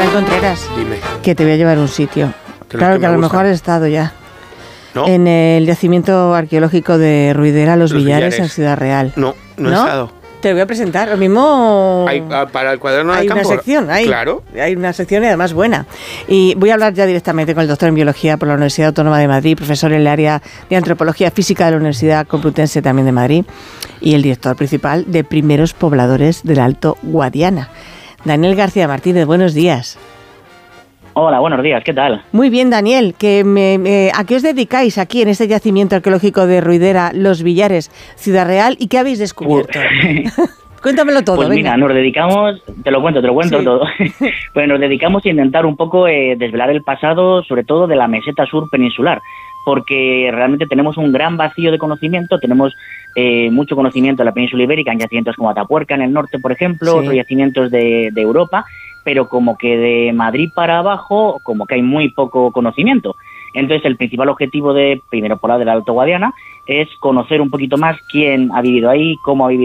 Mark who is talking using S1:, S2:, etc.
S1: Manuel Contreras.
S2: Dime.
S1: Que te voy a llevar a un sitio. Claro que a lo mejor has estado ya.
S2: ¿No?
S1: En el yacimiento arqueológico de Ruidera, Los Villares, en Ciudad Real.
S2: No he estado.
S1: Te voy a presentar. Lo mismo...
S2: Para el cuaderno de
S1: campo. Hay una sección, claro. Hay una sección y además buena. Y voy a hablar ya directamente con el doctor en Biología por la Universidad Autónoma de Madrid, profesor en el área de Antropología Física de la Universidad Complutense también de Madrid, y el director principal de Primeros Pobladores del Alto Guadiana. Daniel García Martínez, buenos días.
S3: Hola, buenos días, ¿qué tal?
S1: Muy bien, Daniel. ¿A qué os dedicáis aquí en este yacimiento arqueológico de Ruidera, Los Villares, Ciudad Real, y qué habéis descubierto? Cuéntamelo todo.
S3: Pues venga. Mira, nos dedicamos, te lo cuento sí. Todo. Pues nos dedicamos a intentar un poco desvelar el pasado, sobre todo de la meseta sur peninsular, porque realmente tenemos un gran vacío de conocimiento. Tenemos mucho conocimiento de la península ibérica en yacimientos como Atapuerca en el norte, por ejemplo, otros yacimientos de Europa, pero como que de Madrid para abajo, como que hay muy poco conocimiento. Entonces, el principal objetivo de Primeros Pobladores del Alto Guadiana es conocer un poquito más quién ha vivido ahí, cómo ha vivido